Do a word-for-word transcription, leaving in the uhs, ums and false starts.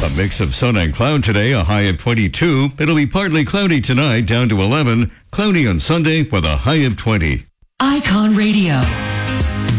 A mix of sun and cloud today, a high of twenty-two. It'll be partly cloudy tonight, down to eleven. Cloudy on Sunday with a high of twenty. Icon Radio.